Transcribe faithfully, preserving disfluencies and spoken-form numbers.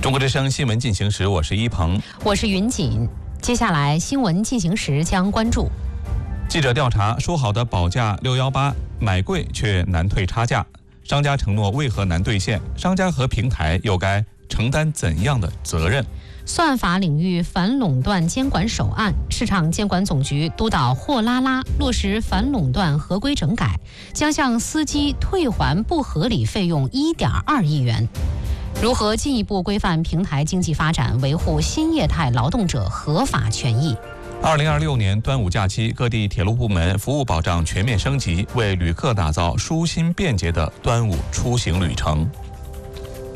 中国之声新闻进行时，我是一鹏， 我是云锦。接下来新闻进行时将关注： 记者调查，说好的保价六一八买贵却难退差价，商家承诺为何难兑现？商家和平台又该承担怎样的责任？ 算法领域反垄断监管首案，市场监管总局督导货拉拉落实反垄断合规整改，将向司机退还不合理费用一点二亿元。如何进一步规范平台经济发展，维护新业态劳动者合法权益？ 二零二六年端午假期，各地铁路部门服务保障全面升级，为旅客打造舒心便捷的端午出行旅程。